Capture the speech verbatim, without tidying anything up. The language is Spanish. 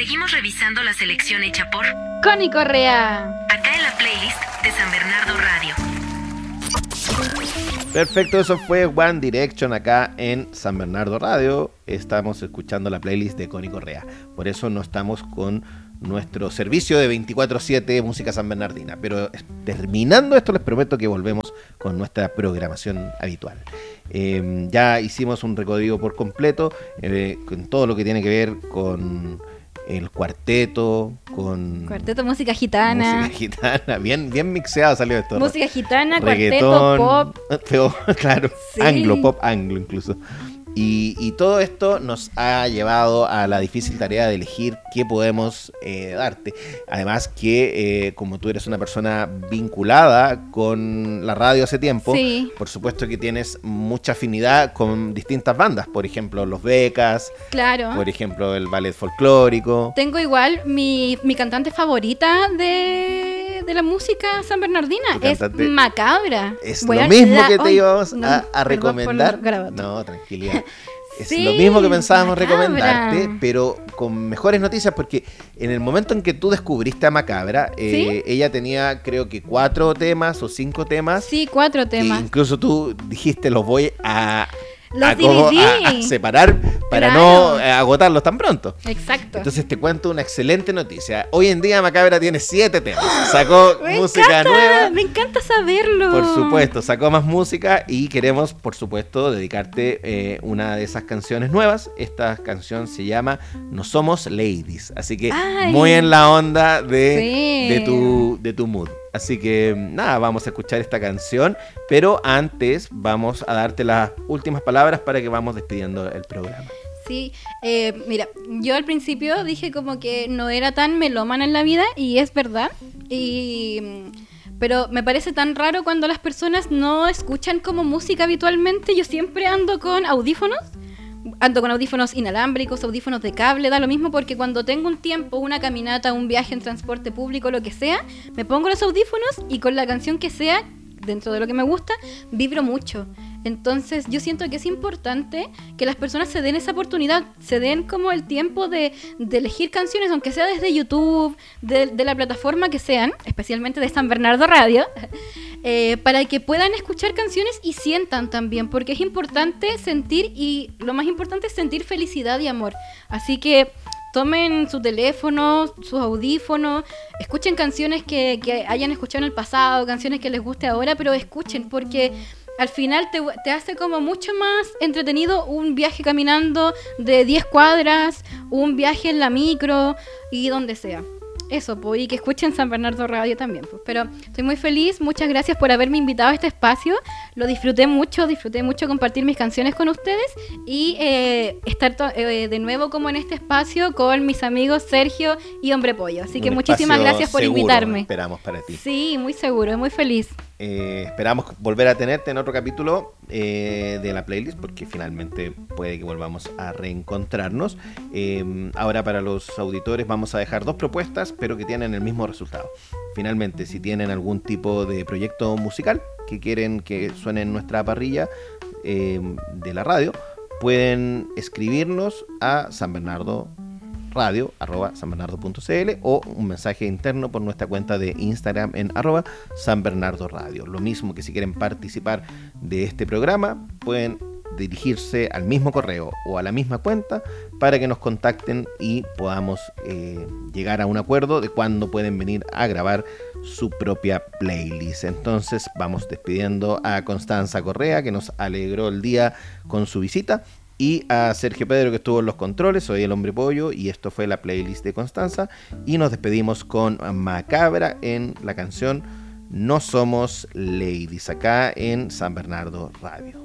Seguimos revisando la selección hecha por Connie Correa. Acá en la playlist de San Bernardo Radio. Perfecto, eso fue One Direction acá en San Bernardo Radio. Estamos escuchando la playlist de Connie Correa. Por eso no estamos con nuestro servicio de veinticuatro siete Música San Bernardina. Pero terminando esto, les prometo que volvemos con nuestra programación habitual. Eh, ya hicimos un recorrido por completo eh, con todo lo que tiene que ver con el cuarteto, con... Cuarteto, música gitana. Música gitana, bien, bien mixeado salió esto. Música gitana, reggaetón, cuarteto, pop. Pero, claro, Sí. anglo, pop anglo incluso. Y, y todo esto nos ha llevado a la difícil tarea de elegir qué podemos eh, darte. Además que, eh, como tú eres una persona vinculada con la radio hace tiempo, Sí. por supuesto que tienes mucha afinidad con distintas bandas. Por ejemplo, Los Becas, Claro. por ejemplo, el ballet folclórico. Tengo igual mi, mi cantante favorita de, de la música san bernardina. ¿Tu Es cantante? Macabra. Es Bueno, lo mismo la- que te ay, íbamos no, a, a perdón por recomendar. los garabatos. No, tranquilidad. Es Sí, lo mismo que pensábamos Macabra. recomendarte, pero con mejores noticias, porque en el momento en que tú descubriste a Macabra, eh, ella tenía creo que cuatro temas o cinco temas. Sí, cuatro Que temas. incluso tú dijiste los voy a, Los a, como dividí. a- a separar para Claro. no eh, agotarlos tan pronto. Exacto. Entonces te cuento una excelente noticia. Hoy en día Macabra tiene siete temas. Sacó me música encanta, nueva. me encanta saberlo. Por supuesto, sacó más música y queremos, por supuesto, dedicarte eh, una de esas canciones nuevas. Esta canción se llama No Somos Ladies, así que Ay. muy en la onda de, Sí. de, tu, de tu mood. Así que nada, vamos a escuchar esta canción, pero antes vamos a darte las últimas palabras para que vamos despidiendo el programa. Sí, eh, mira, yo al principio dije como que no era tan melómana en la vida y es verdad. Y pero me parece tan raro cuando las personas no escuchan como música habitualmente. Yo siempre ando con audífonos. Ando con audífonos inalámbricos, audífonos de cable, da lo mismo porque cuando tengo un tiempo, una caminata, un viaje en transporte público, lo que sea, me pongo los audífonos y con la canción que sea, dentro de lo que me gusta, vibro mucho. Entonces yo siento que es importante que las personas se den esa oportunidad, se den como el tiempo de, de elegir canciones, aunque sea desde YouTube, de, de la plataforma que sean, especialmente de San Bernardo Radio, eh, para que puedan escuchar canciones y sientan también, porque es importante sentir, y lo más importante es sentir felicidad y amor. Así que tomen su teléfono, sus audífonos, escuchen canciones que, que hayan escuchado en el pasado, canciones que les guste ahora, pero escuchen, porque al final te, te hace como mucho más entretenido un viaje caminando de diez cuadras, un viaje en la micro y donde sea. Eso, pues, y que escuchen San Bernardo Radio también, pues. Pero estoy muy feliz, muchas gracias por haberme invitado a este espacio. Lo disfruté mucho, disfruté mucho compartir mis canciones con ustedes y eh, estar to- eh, de nuevo como en este espacio con mis amigos Sergio y Hombre Pollo. Así que Un muchísimas espacio gracias por seguro, invitarme. Esperamos para ti. Sí, muy seguro, muy feliz. Eh, esperamos volver a tenerte en otro capítulo eh, de la playlist, porque finalmente puede que volvamos a reencontrarnos. Eh, ahora para los auditores vamos a dejar dos propuestas, pero que tienen el mismo resultado. Finalmente, si tienen algún tipo de proyecto musical que quieren que suene en nuestra parrilla eh, de la radio, pueden escribirnos a San Bernardo radio arroba sanbernardo.cl o un mensaje interno por nuestra cuenta de Instagram en arroba sanbernardoradio. Lo mismo que si quieren participar de este programa, pueden dirigirse al mismo correo o a la misma cuenta para que nos contacten y podamos eh, llegar a un acuerdo de cuándo pueden venir a grabar su propia playlist. Entonces vamos despidiendo a Constanza Correa, que nos alegró el día con su visita, y a Sergio Pedro, que estuvo en los controles. Soy el Hombre Pollo y esto fue la playlist de Constanza, y nos despedimos con Macabra en la canción No Somos Ladies, acá en San Bernardo Radio.